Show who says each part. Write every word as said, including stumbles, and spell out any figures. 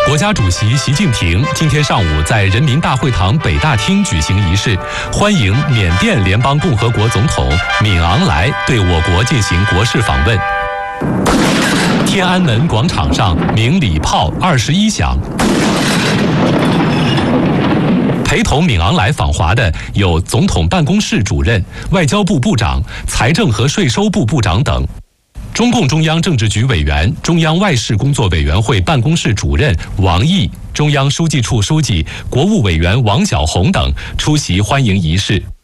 Speaker 1: 国家主席习近平今天上午在人民大会堂北大厅举行仪式，欢迎缅甸联邦共和国总统敏昂莱对我国进行国事访问。天安门广场上鸣礼炮二十一响。陪同敏昂莱访华的有总统办公室主任、外交部部长、财政和税收部部长等。中共中央政治局委员、中央外事工作委员会办公室主任王毅、中央书记处书记、国务委员王晓红等出席欢迎仪式。